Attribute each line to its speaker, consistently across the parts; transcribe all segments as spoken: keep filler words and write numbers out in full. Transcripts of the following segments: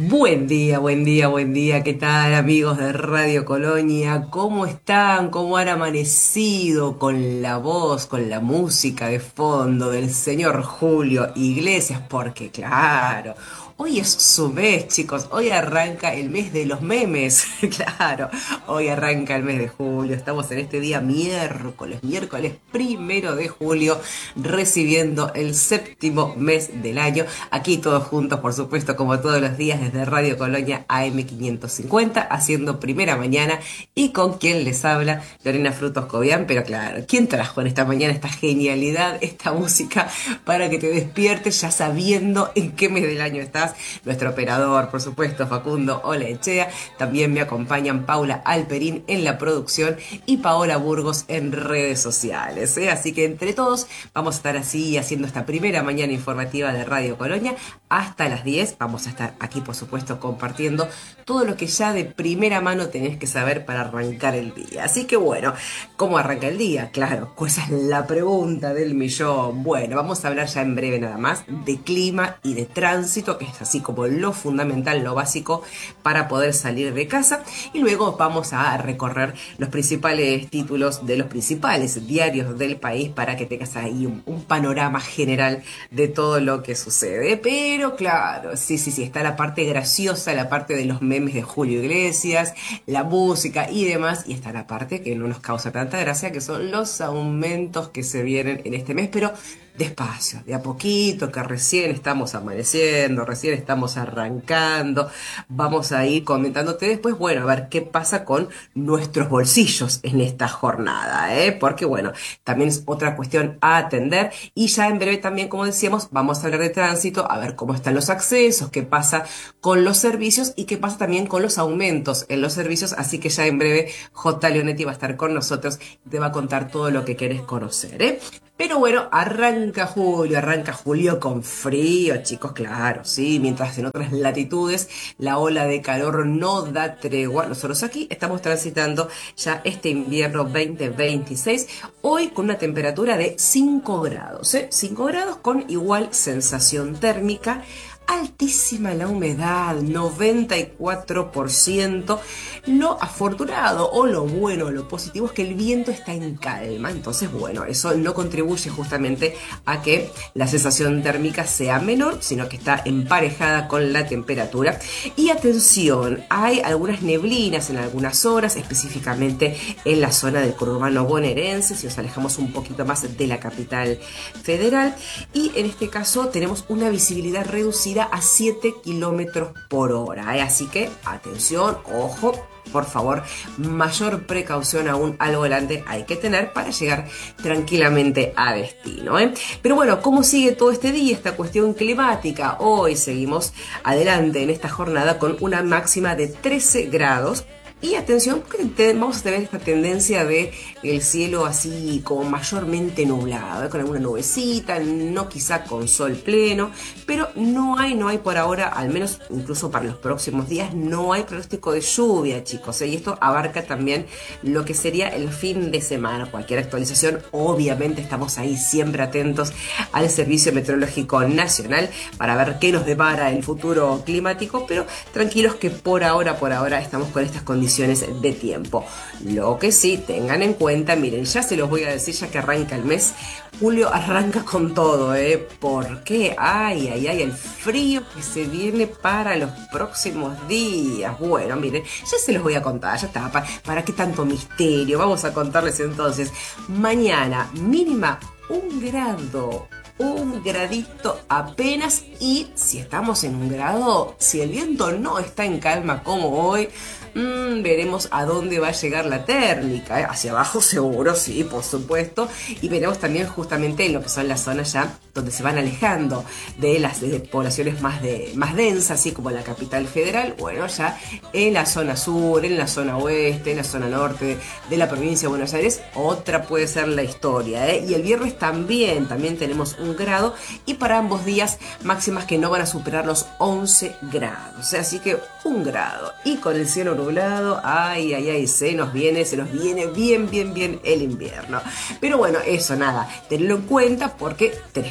Speaker 1: Buen día, buen día, buen día. ¿Qué tal, amigos de Radio Colonia? ¿Cómo están? ¿Cómo han amanecido con la voz, con la música de fondo del señor Julio Iglesias? Porque claro, hoy es su mes, chicos. Hoy arranca el mes de los memes. Claro, hoy arranca el mes de julio. Estamos en este día miércoles, miércoles primero de julio, recibiendo el séptimo mes del año. Aquí todos juntos, por supuesto, como todos los días, desde Radio Colonia A M quinientos cincuenta, haciendo primera mañana y con quien les habla, Lorena Frutos Cobian. Pero claro, ¿quién trajo en esta mañana esta genialidad, esta música para que te despiertes ya sabiendo en qué mes del año estás? Nuestro operador, por supuesto, Facundo Olaechea. También me acompañan Paula Alperín en la producción y Paola Burgos en redes sociales, ¿eh? Así que entre todos vamos a estar así haciendo esta primera mañana informativa de Radio Colonia hasta las diez. Vamos a estar aquí, por supuesto, compartiendo todo lo que ya de primera mano tenés que saber para arrancar el día. Así que bueno, ¿cómo arranca el día? Claro, pues esa es la pregunta del millón. Bueno, vamos a hablar ya en breve nada más de clima y de tránsito, que es así como lo fundamental, lo básico para poder salir de casa. Y luego vamos a recorrer los principales títulos de los principales diarios del país para que tengas ahí un, un panorama general de todo lo que sucede. Pero claro, sí, sí, sí, está la parte graciosa, la parte de los memes de Julio Iglesias, la música y demás, y está la parte que no nos causa tanta gracia, que son los aumentos que se vienen en este mes, pero despacio, de a poquito, que recién estamos amaneciendo, recién estamos arrancando. Vamos a ir comentándote después, bueno, a ver qué pasa con nuestros bolsillos en esta jornada, ¿eh? Porque bueno, también es otra cuestión a atender. Y ya en breve también, como decíamos, vamos a hablar de tránsito, a ver cómo están los accesos, qué pasa con los servicios y qué pasa también con los aumentos en los servicios. Así que ya en breve J. Leonetti va a estar con nosotros y te va a contar todo lo que querés conocer, ¿eh? Pero bueno, arranca julio, arranca julio con frío, chicos, claro, sí, mientras en otras latitudes la ola de calor no da tregua. Nosotros aquí estamos transitando ya este invierno veinte veintiséis, hoy con una temperatura de cinco grados, ¿eh? cinco grados con igual sensación térmica. Altísima la humedad, noventa y cuatro por ciento. Lo afortunado o lo bueno, lo positivo es que el viento está en calma. Entonces, bueno, eso no contribuye justamente a que la sensación térmica sea menor, sino que está emparejada con la temperatura. Y atención, hay algunas neblinas en algunas horas, específicamente en la zona del conurbano bonaerense, si nos alejamos un poquito más de la capital federal. Y en este caso tenemos una visibilidad reducida a siete kilómetros por hora, ¿eh? Así que atención, ojo, por favor, mayor precaución aún al volante hay que tener para llegar tranquilamente a destino, ¿eh? Pero bueno, ¿cómo sigue todo este día esta cuestión climática? Hoy seguimos adelante en esta jornada con una máxima de trece grados. Y atención, porque vamos a tener esta tendencia de el cielo así como mayormente nublado, ¿eh? Con alguna nubecita, no quizá con sol pleno, pero no hay, no hay por ahora, al menos incluso para los próximos días, no hay pronóstico de lluvia, chicos, ¿eh? Y esto abarca también lo que sería el fin de semana. Cualquier actualización, obviamente estamos ahí siempre atentos al Servicio Meteorológico Nacional para ver qué nos depara el futuro climático, pero tranquilos que por ahora, por ahora estamos con estas condiciones de tiempo. Lo que sí, tengan en cuenta, miren, ya se los voy a decir ya que arranca el mes, julio arranca con todo, ¿eh? ¿Por qué? Ay, ay, ay, el frío que se viene para los próximos días. Bueno, miren, ya se los voy a contar, ya está, ¿para, para qué tanto misterio? Vamos a contarles entonces. Mañana, mínima un grado, un gradito apenas, y si estamos en un grado, si el viento no está en calma como hoy, mmm, veremos a dónde va a llegar la térmica, ¿eh? Hacia abajo seguro, sí, por supuesto, y veremos también justamente en lo que son las zonas ya donde se van alejando de las de poblaciones más, de, más densas, así como la capital federal. Bueno, ya en la zona sur, en la zona oeste, en la zona norte de la provincia de Buenos Aires, otra puede ser la historia, ¿eh? Y el viernes también, también tenemos un grado, y para ambos días máximas que no van a superar los once grados, ¿eh? Así que un grado, y con el cielo nublado, ay, ay, ay, se nos viene, se nos viene bien, bien, bien el invierno. Pero bueno, eso nada, tenlo en cuenta porque tenés que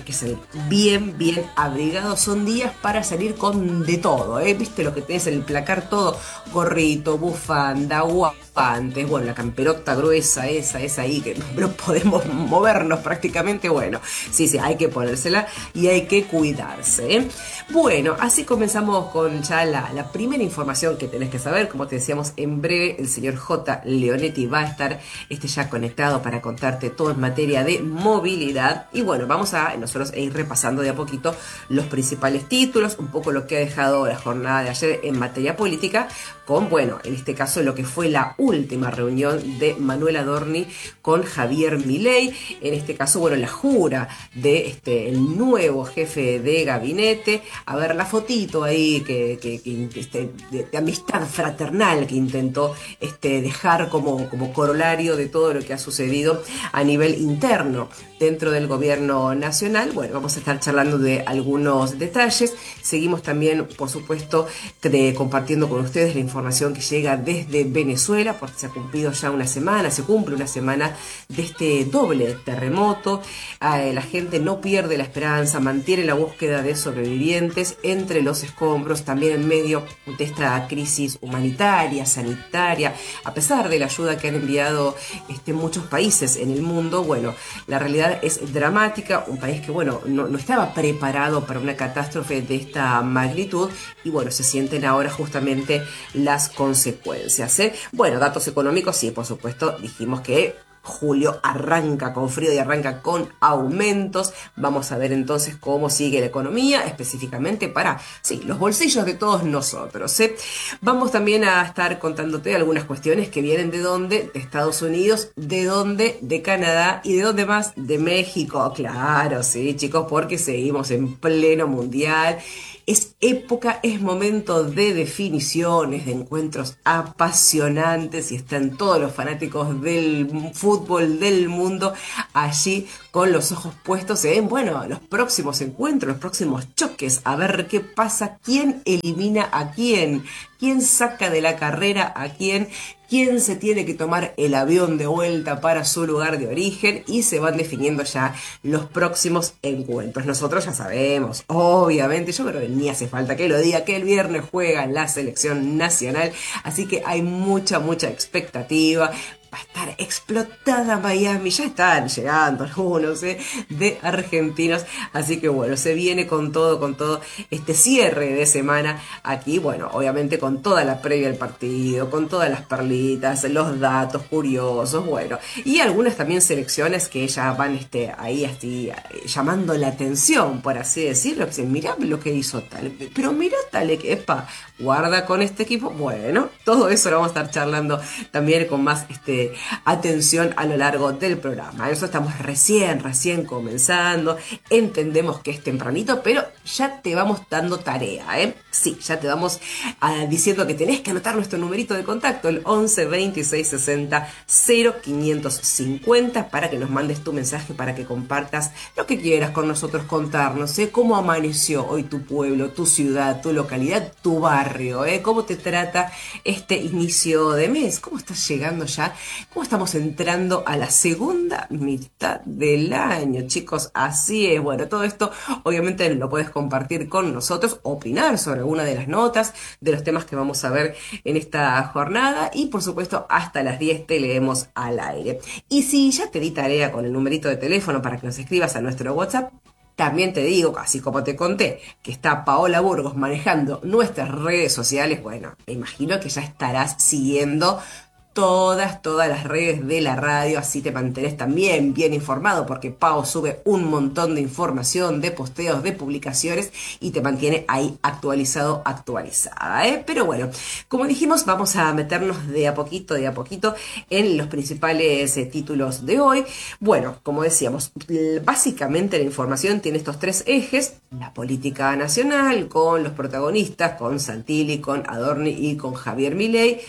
Speaker 1: que salir bien, bien abrigado. Son días para salir con de todo, ¿eh? ¿Viste lo que tenés en el placar? Todo, gorrito, bufanda, guantes, bueno, la camperota gruesa esa, esa ahí, que no podemos movernos prácticamente. Bueno, sí, sí, hay que ponérsela y hay que cuidarse, ¿eh? Bueno, así comenzamos con ya la, la primera información que tenés que saber. Como te decíamos, en breve el señor J. Leonetti va a estar este, ya conectado para contarte todo en materia de movilidad. Y bueno, vamos a nosotros a ir repasando de a poquito los principales títulos, un poco lo que ha dejado la jornada de ayer en materia política, con, bueno, en este caso lo que fue la última reunión de Manuel Adorni con Javier Milei, en este caso, bueno, la jura de este, el nuevo jefe de gabinete. A ver, la fotito ahí que, que, que este, de, de amistad fraternal que intentó este, dejar como, como corolario de todo lo que ha sucedido a nivel interno dentro del gobierno nacional. Bueno, vamos a estar charlando de algunos detalles. Seguimos también, por supuesto, de, compartiendo con ustedes la información que llega desde Venezuela, porque se ha cumplido ya una semana, se cumple una semana de este doble terremoto. Eh, la gente no pierde la esperanza, mantiene la búsqueda de sobrevivientes entre los escombros, también en medio de esta crisis humanitaria, sanitaria, a pesar de la ayuda que han enviado este, muchos países en el mundo. Bueno, la realidad es dramática, un país que, bueno, no, no estaba preparado para una catástrofe de esta magnitud y, bueno, se sienten ahora justamente las consecuencias, ¿eh? Bueno, datos económicos, sí, por supuesto, dijimos que julio arranca con frío y arranca con aumentos. Vamos a ver entonces cómo sigue la economía, específicamente para, sí, los bolsillos de todos nosotros, ¿eh? Vamos también a estar contándote algunas cuestiones que vienen de dónde, de Estados Unidos, de dónde, de Canadá y de dónde más, de México. Claro, sí, chicos, porque seguimos en pleno mundial. Es época, es momento de definiciones, de encuentros apasionantes y están todos los fanáticos del fútbol del mundo allí con los ojos puestos en, bueno, los próximos encuentros, los próximos choques, a ver qué pasa, quién elimina a quién, quién saca de la carrera a quién, quién se tiene que tomar el avión de vuelta para su lugar de origen, y se van definiendo ya los próximos encuentros. Nosotros ya sabemos, obviamente, yo creo que ni hace falta que lo diga, que el viernes juega la selección nacional, así que hay mucha, mucha expectativa. Va a estar explotada Miami, ya están llegando algunos, ¿eh? de argentinos, así que bueno, se viene con todo, con todo este cierre de semana aquí, bueno, obviamente con toda la previa del partido, con todas las perlitas, los datos curiosos, bueno, y algunas también selecciones que ya van este, ahí así, llamando la atención, por así decirlo, que dicen, mirá lo que hizo tal, pero mirá tal, que epa, guarda con este equipo. Bueno, todo eso lo vamos a estar charlando también con más este atención a lo largo del programa. Eso estamos recién, recién comenzando. Entendemos que es tempranito, pero ya te vamos dando tarea, ¿eh? Sí, ya te vamos uh, diciendo que tenés que anotar nuestro numerito de contacto, el once veintiséis sesenta cero quinientos cincuenta, para que nos mandes tu mensaje, para que compartas lo que quieras con nosotros, contarnos, ¿eh? Cómo amaneció hoy tu pueblo, tu ciudad, tu localidad, tu barrio, ¿eh? Cómo te trata este inicio de mes, cómo estás llegando ya, cómo estamos entrando a la segunda mitad del año, chicos. Así es. Bueno, todo esto obviamente lo puedes compartir con nosotros, opinar sobre alguna de las notas, de los temas que vamos a ver en esta jornada, y por supuesto hasta las diez te leemos al aire. Y si ya te di tarea con el numerito de teléfono para que nos escribas a nuestro WhatsApp, también te digo, así como te conté, que está Paola Burgos manejando nuestras redes sociales. Bueno, me imagino que ya estarás siguiendo todas, todas las redes de la radio, así te mantenés también bien informado, porque Pau sube un montón de información, de posteos, de publicaciones, y te mantiene ahí actualizado, actualizada, ¿eh? Pero bueno, como dijimos, vamos a meternos de a poquito, de a poquito en los principales eh, títulos de hoy. Bueno, como decíamos, básicamente la información tiene estos tres ejes: la política nacional, con los protagonistas, con Santilli, con Adorni y con Javier Milei.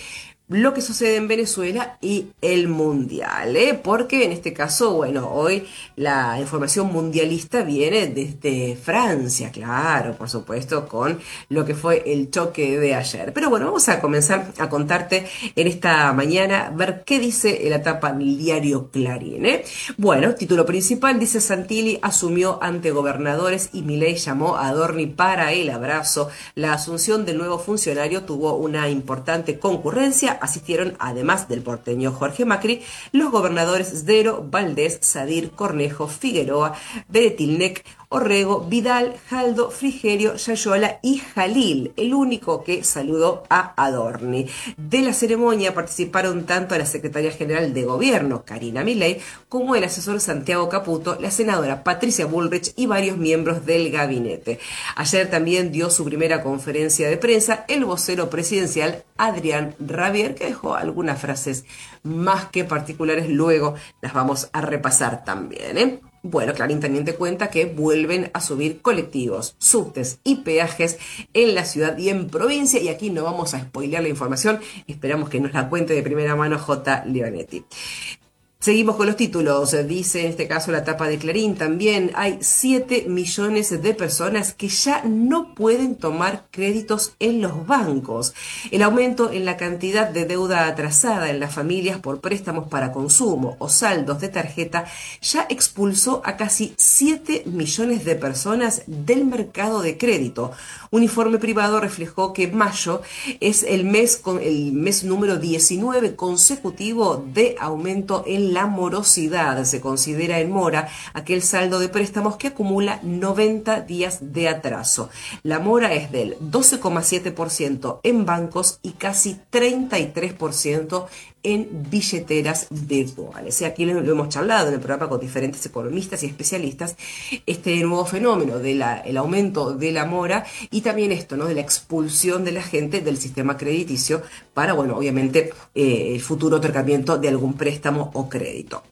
Speaker 1: lo que sucede en Venezuela y el mundial, ¿eh? Porque en este caso, bueno, hoy la información mundialista viene desde Francia, claro, por supuesto, con lo que fue el choque de ayer. Pero bueno, vamos a comenzar a contarte en esta mañana, ver qué dice la tapa del diario Clarín, ¿eh? Bueno, título principal dice: Santilli asumió ante gobernadores y Milei llamó a Adorni para el abrazo. La asunción del nuevo funcionario tuvo una importante concurrencia. Asistieron, además del porteño Jorge Macri, los gobernadores Sdero, Valdés, Sadir, Cornejo, Figueroa, Beretilnec, Orrego, Vidal, Jaldo, Frigerio, Yayola y Jalil, el único que saludó a Adorni. De la ceremonia participaron tanto la secretaria general de gobierno, Karina Milei, como el asesor Santiago Caputo, la senadora Patricia Bullrich y varios miembros del gabinete. Ayer también dio su primera conferencia de prensa el vocero presidencial Adrián Rabier, que dejó algunas frases más que particulares, luego las vamos a repasar también, ¿eh? Bueno, Clarín también te cuenta que vuelven a subir colectivos, subtes y peajes en la ciudad y en provincia, y aquí no vamos a spoilear la información, esperamos que nos la cuente de primera mano J. Leonetti. Seguimos con los títulos. Dice en este caso la tapa de Clarín también: hay siete millones de personas que ya no pueden tomar créditos en los bancos. El aumento en la cantidad de deuda atrasada en las familias por préstamos para consumo o saldos de tarjeta ya expulsó a casi siete millones de personas del mercado de crédito. Un informe privado reflejó que mayo es el mes con el mes número diecinueve consecutivo de aumento en la morosidad. Se considera en mora aquel saldo de préstamos que acumula noventa días de atraso. La mora es del doce coma siete por ciento en bancos y casi treinta y tres por ciento en billeteras virtuales. Y aquí lo, lo hemos charlado en el programa con diferentes economistas y especialistas, este nuevo fenómeno del aumento de la mora y también esto, ¿no?, de la expulsión de la gente del sistema crediticio para, bueno, obviamente eh, el futuro otorgamiento de algún préstamo o crédito.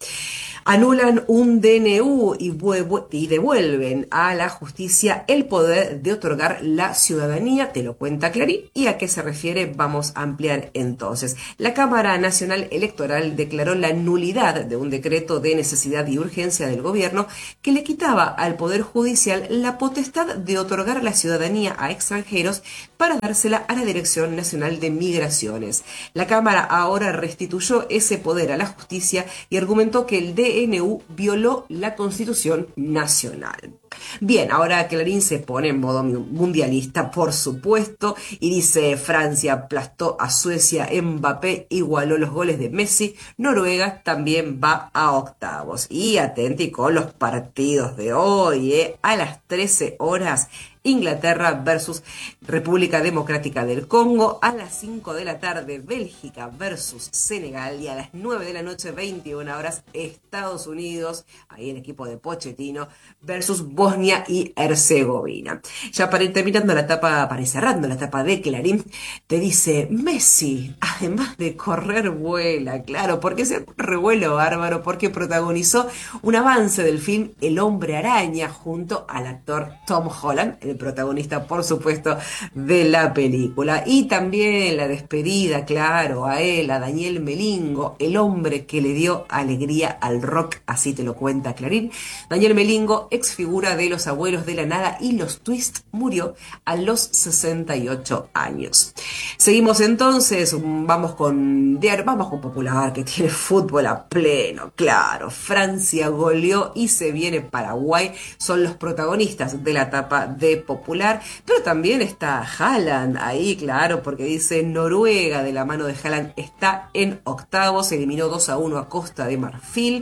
Speaker 1: Anulan un D N U y, y devuelven a la justicia el poder de otorgar la ciudadanía, te lo cuenta Clarín. ¿Y a qué se refiere? Vamos a ampliar entonces. La Cámara Nacional Electoral declaró la nulidad de un decreto de necesidad y urgencia del gobierno que le quitaba al Poder Judicial la potestad de otorgar la ciudadanía a extranjeros para dársela a la Dirección Nacional de Migraciones. La Cámara ahora restituyó ese poder a la justicia y argumentó que el D N U violó la Constitución Nacional. Bien, ahora Clarín se pone en modo mundialista, por supuesto, y dice: Francia aplastó a Suecia, Mbappé igualó los goles de Messi, Noruega también va a octavos. Y atenti con los partidos de hoy, ¿eh? A las trece horas, Inglaterra versus República Democrática del Congo. A las cinco de la tarde, Bélgica versus Senegal. Y a las nueve de la noche, veintiuna horas, Estados Unidos, ahí el equipo de Pochettino, versus Bosnia y Herzegovina. Ya para ir terminando la etapa, para ir cerrando la etapa de Clarín, te dice: Messi, además de correr, vuela. Claro, porque ese revuelo bárbaro, porque protagonizó un avance del film El Hombre Araña junto al actor Tom Holland, el protagonista, por supuesto, de la película. Y también la despedida, claro, a él, a Daniel Melingo, el hombre que le dio alegría al rock, así te lo cuenta Clarín. Daniel Melingo, ex figura de Los Abuelos de la Nada y Los Twist, murió a los sesenta y ocho años. Seguimos entonces, vamos con, vamos con Popular, que tiene fútbol a pleno, claro. Francia goleó y se viene Paraguay, son los protagonistas de la etapa de Popular, pero también está Haaland ahí, claro, porque dice: Noruega, de la mano de Haaland, está en octavos, eliminó dos a uno a Costa de Marfil.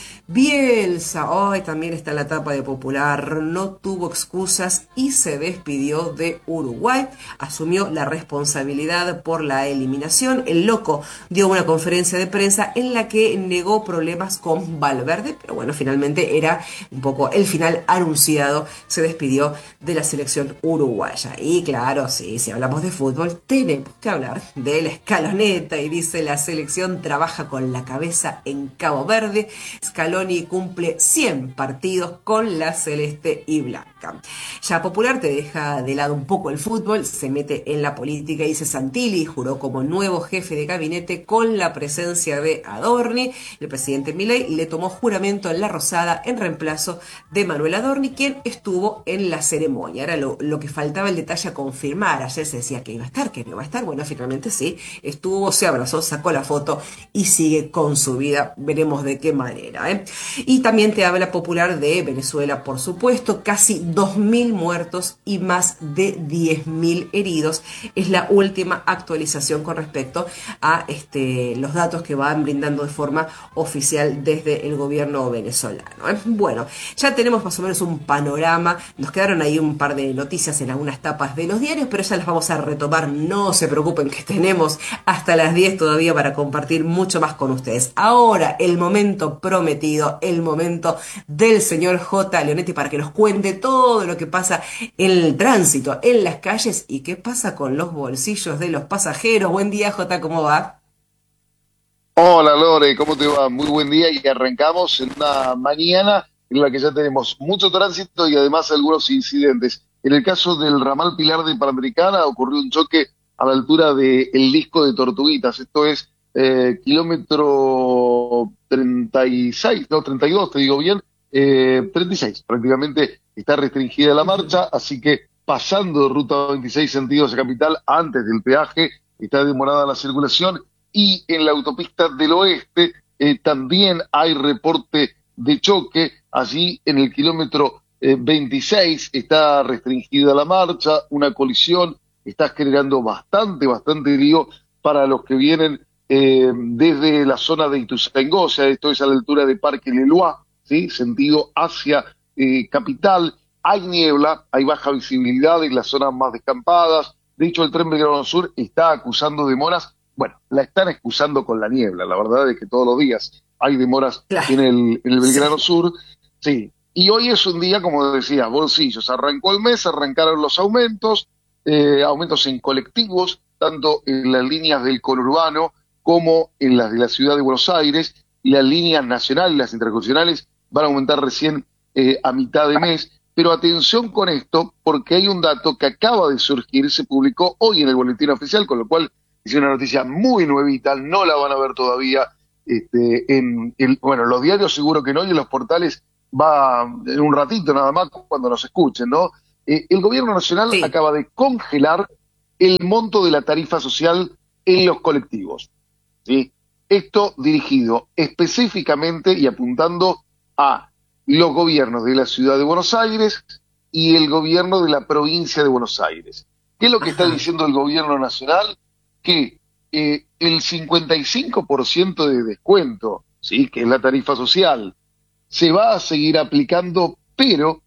Speaker 1: Bielsa, hoy también está en la etapa de Popular, no tuvo excusas y se despidió de Uruguay, asumió la responsabilidad por la eliminación. El loco dio una conferencia de prensa en la que negó problemas con Valverde, pero bueno, finalmente era un poco el final anunciado, se despidió de la selección uruguaya. Y claro, sí, si hablamos de fútbol, tenemos que hablar de la Scaloneta, y dice: la selección trabaja con la cabeza en Cabo Verde. Scaloni Scaloni cumple cien partidos con la celeste y blanca. Ya Popular te deja de lado un poco el fútbol, se mete en la política y dice Santilli juró como nuevo jefe de gabinete con la presencia de Adorni. El presidente Milei le tomó juramento en La Rosada en reemplazo de Manuel Adorni, quien estuvo en la ceremonia. Era lo, lo que faltaba el detalle a confirmar. Ayer se decía que iba a estar, que no iba a estar. Bueno, finalmente sí, estuvo, se abrazó, sacó la foto y sigue con su vida. Veremos de qué manera, ¿eh? Y también te habla Popular de Venezuela, por supuesto, casi dos mil muertos y más de diez mil heridos. Es la última actualización con respecto a este, los datos que van brindando de forma oficial desde el gobierno venezolano, ¿eh? Bueno, ya tenemos más o menos un panorama. Nos quedaron ahí un par de noticias en algunas tapas de los diarios, pero ya las vamos a retomar. No se preocupen que tenemos hasta las diez todavía para compartir mucho más con ustedes. Ahora, el momento prometido, el momento del señor J. Leonetti para que nos cuente todo lo que pasa en el tránsito, en las calles y qué pasa con los bolsillos de los pasajeros. Buen día, J, ¿cómo va?
Speaker 2: Hola Lore, ¿cómo te va? Muy buen día y arrancamos en una mañana en la que ya tenemos mucho tránsito y además algunos incidentes. En el caso del ramal Pilar de Panamericana ocurrió un choque a la altura del disco de Tortuguitas, esto es eh, kilómetro treinta y seis, no, treinta y dos, te digo bien, eh, treinta y seis, prácticamente está restringida la marcha, así que pasando de ruta veintiséis sentidos a Capital, antes del peaje, está demorada la circulación. Y en la autopista del oeste eh, también hay reporte de choque. Allí en el kilómetro eh, veintiséis está restringida la marcha, una colisión está generando bastante, bastante lío para los que vienen eh, desde la zona de Ituzaingó, o sea, esto es a la altura de Parque Leloir, ¿sí? Sentido hacia eh, Capital. Hay niebla, hay baja visibilidad en las zonas más descampadas. De hecho, el tren Belgrano Sur está acusando demoras. Bueno, la están excusando con la niebla, la verdad es que todos los días hay demoras
Speaker 1: Claro,
Speaker 2: en el, en el Belgrano
Speaker 1: sí.
Speaker 2: Sur, sí. Y hoy es un día, como decía, bolsillos. Arrancó el mes, arrancaron los aumentos, eh, aumentos en colectivos, tanto en las líneas del conurbano como en las de la ciudad de Buenos Aires. Y las líneas nacionales, las intercontinentales, van a aumentar recién eh, a mitad de mes. Pero atención con esto, porque hay un dato que acaba de surgir, se publicó hoy en el boletín oficial, con lo cual es una noticia muy nuevita, no la van a ver todavía este, en el, bueno, los diarios seguro que no, y en los portales va en un ratito nada más cuando nos escuchen, ¿no? Eh, el gobierno nacional
Speaker 1: Sí.
Speaker 2: acaba de congelar el monto de la tarifa social en los colectivos, ¿sí? Esto dirigido específicamente y apuntando a los gobiernos de la ciudad de Buenos Aires y el gobierno de la provincia de Buenos Aires. ¿Qué es lo que está
Speaker 1: Ajá.
Speaker 2: diciendo el gobierno nacional? Que eh, el cincuenta y cinco por ciento de descuento, ¿sí? Que es la tarifa social, se va a seguir aplicando, pero